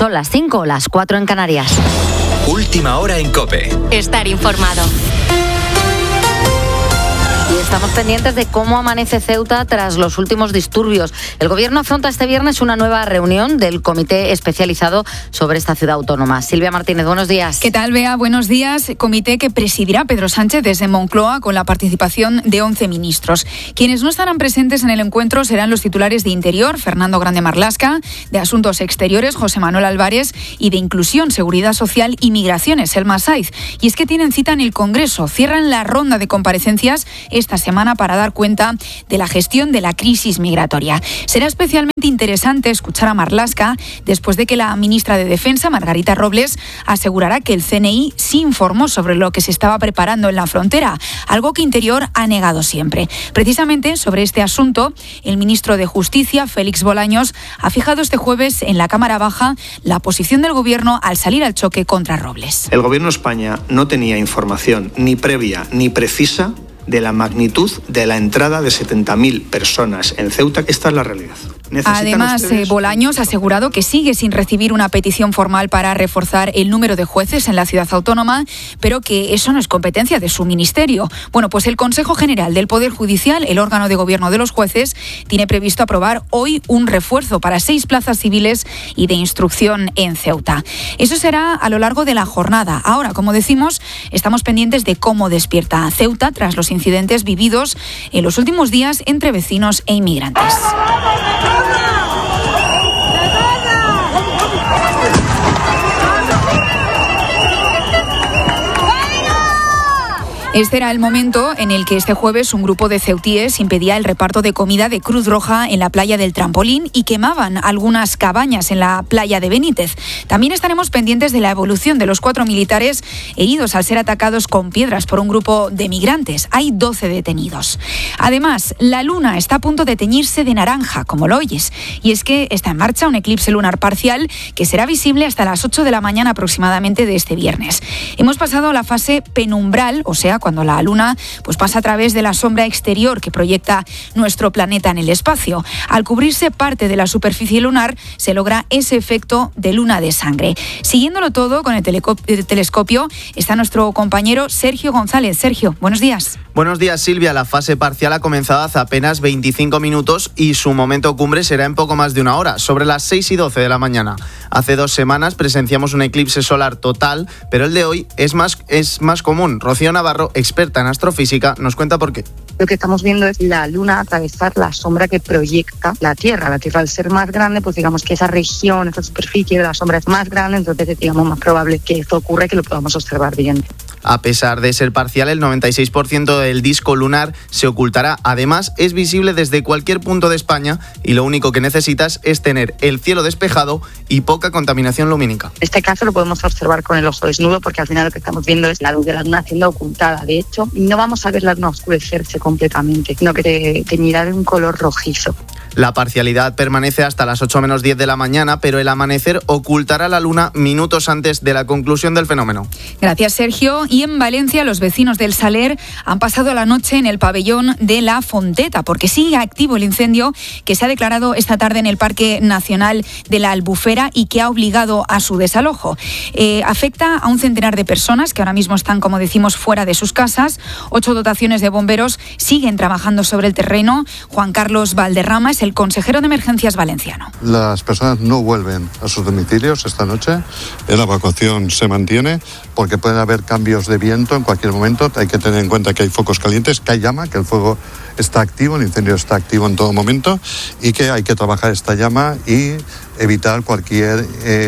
Son las 5, las 4 en Canarias. Última hora en COPE. Estar informado. Y estamos pendientes de cómo amanece Ceuta tras los últimos disturbios. El Gobierno afronta este viernes una nueva reunión del comité especializado sobre esta ciudad autónoma. Silvia Martínez, buenos días. ¿Qué tal, Bea? Buenos días. Comité que presidirá Pedro Sánchez desde Moncloa con la participación de 11 ministros. Quienes no estarán presentes en el encuentro serán los titulares de Interior, Fernando Grande Marlaska, de Asuntos Exteriores, José Manuel Álvarez, y de Inclusión, Seguridad Social y Migraciones, Elma Saiz. Y es que tienen cita en el Congreso. Cierran la ronda de comparecencias esta semana para dar cuenta de la gestión de la crisis migratoria. Será especialmente interesante escuchar a Marlaska después de que la ministra de Defensa, Margarita Robles, asegurará que el CNI sí informó sobre lo que se estaba preparando en la frontera, algo que Interior ha negado siempre. Precisamente sobre este asunto, el ministro de Justicia, Félix Bolaños, ha fijado este jueves en la Cámara Baja la posición del Gobierno al salir al choque contra Robles. El Gobierno de España no tenía información ni previa ni precisa de la magnitud de la entrada de 70.000 personas en Ceuta. Esta es la realidad. Además, Bolaños ha asegurado que sigue sin recibir una petición formal para reforzar el número de jueces en la ciudad autónoma, pero que eso no es competencia de su ministerio. Bueno, pues el Consejo General del Poder Judicial, el órgano de gobierno de los jueces, tiene previsto aprobar hoy un refuerzo para 6 plazas civiles y de instrucción en Ceuta. Eso será a lo largo de la jornada. Ahora, como decimos, estamos pendientes de cómo despierta Ceuta tras los incidentes vividos en los últimos días entre vecinos e inmigrantes. Este era el momento en el que este jueves un grupo de ceutíes impedía el reparto de comida de Cruz Roja en la playa del Trampolín y quemaban algunas cabañas en la playa de Benítez. También estaremos pendientes de la evolución de los 4 militares heridos al ser atacados con piedras por un grupo de migrantes. Hay 12 detenidos. Además, la luna está a punto de teñirse de naranja, como lo oyes. Y es que está en marcha un eclipse lunar parcial que será visible hasta las 8 de la mañana aproximadamente de este viernes. Hemos pasado a la fase penumbral, o sea, cuando la luna pues pasa a través de la sombra exterior que proyecta nuestro planeta en el espacio. Al cubrirse parte de la superficie lunar se logra ese efecto de luna de sangre. Siguiéndolo todo con el telescopio está nuestro compañero Sergio González. Sergio, buenos días. Buenos días, Silvia. La fase parcial ha comenzado hace apenas 25 minutos y su momento cumbre será en poco más de una hora, sobre las 6:12 de la mañana. Hace 2 semanas presenciamos un eclipse solar total, pero el de hoy es más común. Rocío Navarro, experta en astrofísica, nos cuenta por qué. Lo que estamos viendo es la luna atravesar la sombra que proyecta la Tierra. La Tierra, al ser más grande, pues digamos que esa región, esa superficie de la sombra es más grande, entonces es, digamos, más probable que esto ocurra y que lo podamos observar bien. A pesar de ser parcial, el 96% del disco lunar se ocultará. Además, es visible desde cualquier punto de España y lo único que necesitas es tener el cielo despejado y poca contaminación lumínica. En este caso lo podemos observar con el ojo desnudo porque al final lo que estamos viendo es la luz de la luna siendo ocultada. De hecho, no vamos a ver la luna oscurecerse completamente, sino que teñirá de un color rojizo. La parcialidad permanece hasta las 8 menos 10 de la mañana, pero el amanecer ocultará la luna minutos antes de la conclusión del fenómeno. Gracias, Sergio. Y en Valencia, los vecinos del Saler han pasado la noche en el pabellón de La Fonteta, porque sigue activo el incendio que se ha declarado esta tarde en el Parque Nacional de la Albufera y que ha obligado a su desalojo. Afecta a un centenar de personas que ahora mismo están, como decimos, fuera de sus casas. 8 dotaciones de bomberos siguen trabajando sobre el terreno. Juan Carlos Valderrama es el consejero de Emergencias valenciano. Las personas no vuelven a sus domicilios esta noche. La evacuación se mantiene porque pueden haber cambios de viento en cualquier momento. Hay que tener en cuenta que hay focos calientes, que hay llama, que el fuego está activo, el incendio está activo en todo momento y que hay que trabajar esta llama y evitar cualquier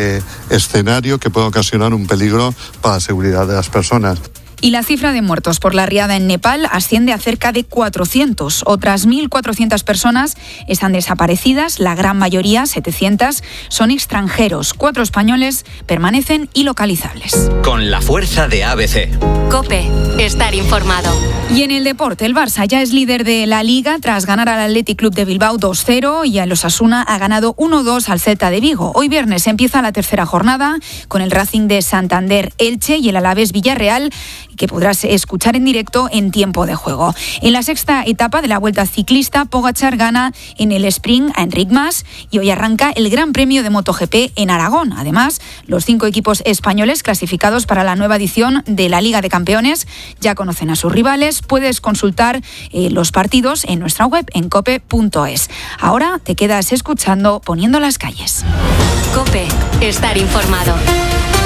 escenario que pueda ocasionar un peligro para la seguridad de las personas. Y la cifra de muertos por la riada en Nepal asciende a cerca de 400. Otras 1.400 personas están desaparecidas, la gran mayoría, 700, son extranjeros. 4 españoles permanecen ilocalizables. Con la fuerza de ABC. COPE, estar informado. Y en el deporte, el Barça ya es líder de la Liga tras ganar al Athletic Club de Bilbao 2-0 y el Osasuna ha ganado 1-2 al Celta de Vigo. Hoy viernes empieza la tercera jornada con el Racing de Santander Elche y el Alavés Villarreal, que podrás escuchar en directo en tiempo de juego. En la sexta etapa de la Vuelta Ciclista, Pogačar gana en el sprint a Enric Mas y hoy arranca el Gran Premio de MotoGP en Aragón. Además, los 5 equipos españoles clasificados para la nueva edición de la Liga de Campeones ya conocen a sus rivales. Puedes consultar los partidos en nuestra web en cope.es. Ahora te quedas escuchando Poniendo las calles. COPE. Estar informado.